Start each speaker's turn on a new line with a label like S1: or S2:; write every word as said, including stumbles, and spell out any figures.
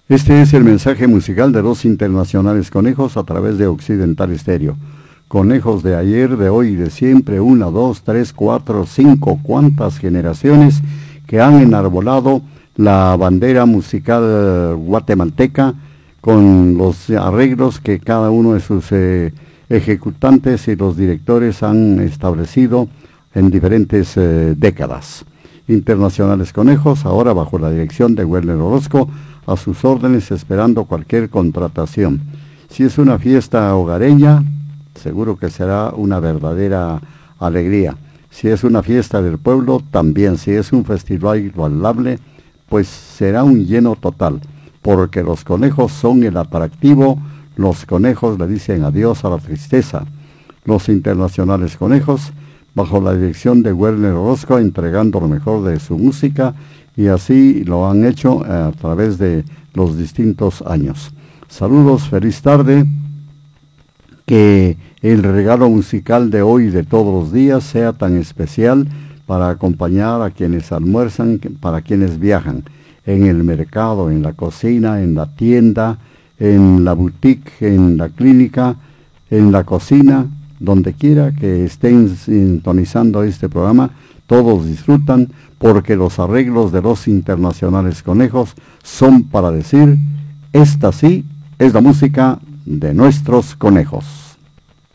S1: Este es el mensaje musical de los Internacionales Conejos a través de Occidental Estéreo. Conejos de ayer, de hoy y de siempre, una, dos, tres, cuatro, cinco, cuantas generaciones que han enarbolado la bandera musical guatemalteca con los arreglos que cada uno de sus eh, ejecutantes y los directores han establecido en diferentes eh, décadas. Internacionales Conejos, ahora bajo la dirección de Werner Orozco, a sus órdenes esperando cualquier contratación. Si es una fiesta hogareña, seguro que será una verdadera alegría. Si es una fiesta del pueblo, también. Si es un festival bailable, pues será un lleno total, porque los conejos son el atractivo. Los conejos le dicen adiós a la tristeza. Los Internacionales Conejos, bajo la dirección de Werner Orozco, entregando lo mejor de su música, y así lo han hecho a través de los distintos años. Saludos, feliz tarde, que el regalo musical de hoy y de todos los días sea tan especial para acompañar a quienes almuerzan, para quienes viajan, en el mercado, en la cocina, en la tienda, en la boutique, en la clínica, en la cocina, donde quiera que estén sintonizando este programa. Todos disfrutan, porque los arreglos de los Internacionales Conejos son para decir: esta sí es la música de nuestros conejos.